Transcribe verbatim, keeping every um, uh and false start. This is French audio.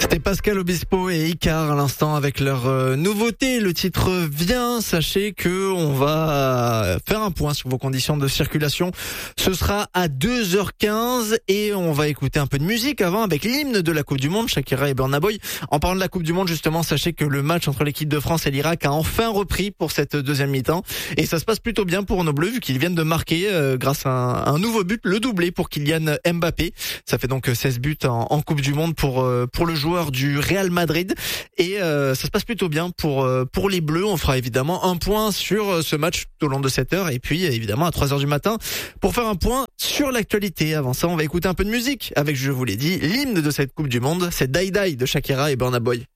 C'était Pascal Obispo et Icar à l'instant avec leur euh, nouveauté. Le titre vient. Sachez que on va faire un point sur vos conditions de circulation. Ce sera à deux heures quinze et on va écouter un peu de musique avant avec l'hymne de la Coupe du Monde, Shakira et Burna Boy. En parlant de la Coupe du Monde, justement, sachez que le match entre l'équipe de France et l'Irak a enfin repris pour cette deuxième mi-temps. Et ça se passe plutôt bien pour nos Bleus vu qu'ils viennent de marquer euh, grâce à un, un nouveau but, le doublé pour Kylian Mbappé. Ça fait donc seize buts en, en Coupe du Monde pour euh, pour le joueur du Real Madrid. Et euh, ça se passe plutôt bien pour euh, pour les Bleus. On fera évidemment un point sur ce match tout au long de cette heure et puis évidemment à trois heures du matin pour faire un point sur l'actualité. Avant ça, on va écouter un peu de musique avec, je vous l'ai dit, l'hymne de cette Coupe du Monde. C'est Die Die de Shakira et Burna Boy.